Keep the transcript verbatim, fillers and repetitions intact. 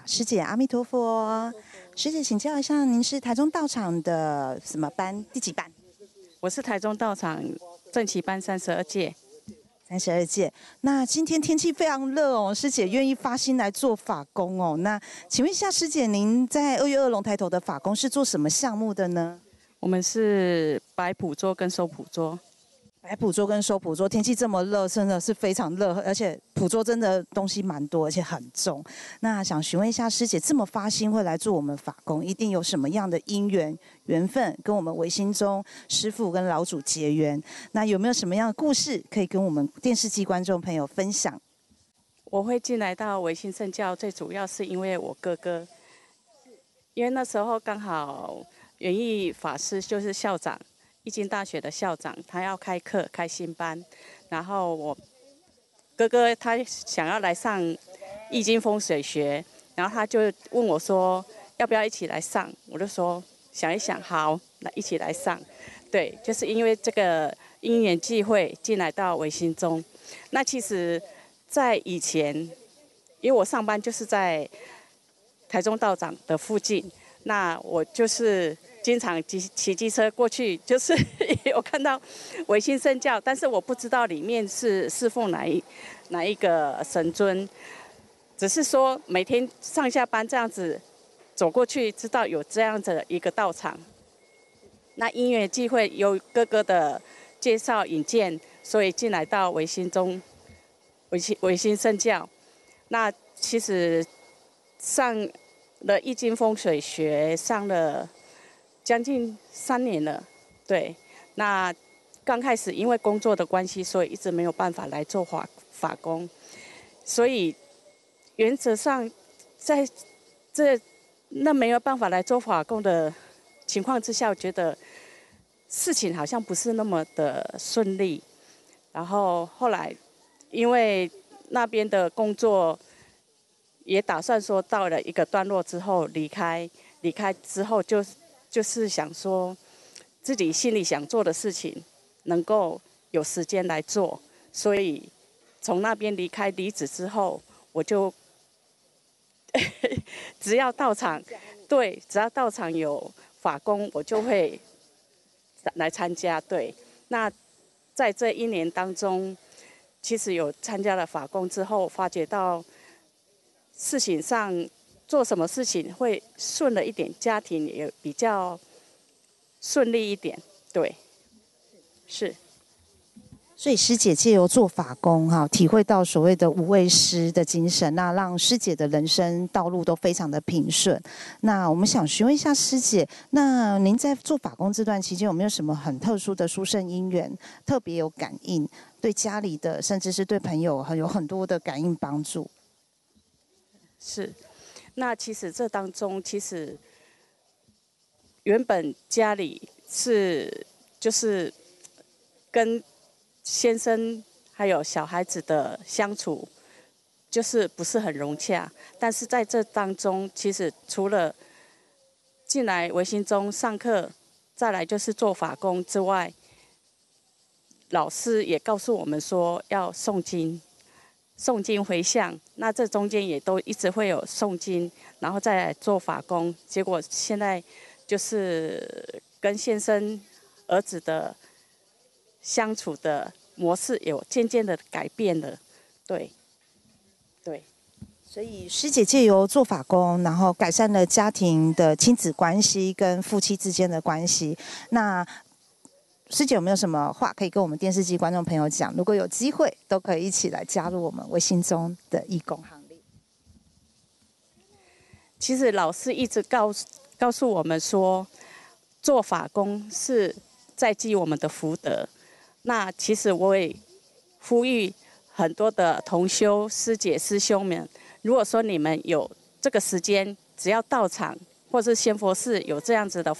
师姐，阿弥陀佛。师姐，请教一下，您是台中道场的什么班？第几班？ 我是台中道场正旗班三十二届。 三十二届。那今天天气非常热哦，师姐愿意发心来做法工哦。那请问一下，师姐，您在二月二龙抬头的法工是做什么项目的呢？ 我们是摆捕桌跟收捕桌。 摆捕桌跟收捕桌，天气这么热，真的是非常热，而且捕桌真的东西蛮多，而且很重。那想询问一下师姐，这么发心会来做我们法工，一定有什么样的因缘缘分，跟我们唯心中师父跟老主结缘？那有没有什么样的故事可以跟我们电视机观众朋友分享？ 我会进来到唯心圣教，最主要是因为我哥哥，因为那时候刚好圆义法师就是校长。义经大学的校长，他要开课开新班，然后我哥哥他想要来上易经风水学，然后他就问我说要不要一起来上，我就说想一想，好，来一起来上。对，就是因为这个因缘际会进来到唯心中。那其实，在以前，因为我上班就是在台中道场的附近，那我就是经常骑骑机车过去，就是有看到唯心圣教，但是我不知道里面是侍奉哪一哪一个神尊，只是说每天上下班这样子走过去，知道有这样子的一个道场。那因缘际会，有哥哥的介绍引荐，所以进来到唯心中，唯心唯心圣教。那其实上了易经风水学，上了将近三年了，对。那刚开始因为工作的关系，所以一直没有办法来做法法工，所以原则上在这那没有办法来做法工的情况之下，我觉得事情好像不是那么的顺利。然后后来因为那边的工作也打算说到了一个段落之后离开，离开之后就就是想说自己心里想做的事情能够有时间来做，所以从那边离开离职之后，我就只要到场，对，只要到场有法工，我就会来参加。对，那在这一年当中，其实有参加了法工之后，发觉到事情上做什么事情会顺了一点，家庭也比较顺利一点。对，是。 所以师姐借由做法工哈，体会到所谓的无畏师的精神，那让师姐的人生道路都非常的平顺。那我们想询问一下师姐，那您在做法工这段期间有没有什么很特殊的殊胜因缘，特别有感应，对家里的甚至是对朋友有很多的感应帮助？ 是，那其实这当中其实原本家里是就是跟先生还有小孩子的相处就是不是很融洽，但是在这当中，其实除了进来唯心中上课，再来就是做法工之外，老师也告诉我们说要诵经，诵经回向。那这中间也都一直会有诵经，然后再来做法工。结果现在就是跟先生儿子的相处的模式有渐渐的改变了，对，对。 所以师姐借由做法工，然后改善了家庭的亲子关系跟夫妻之间的关系。那师姐有没有什么话可以跟我们电视机观众朋友讲？如果有机会，都可以一起来加入我们唯心中的义工行列。 其实老师一直告诉告诉我们说，做法工是在积我们的福德。那其实我也呼吁很多的同修师姐师兄们，如果说你们有这个时间，只要到场或是仙佛寺有这样子的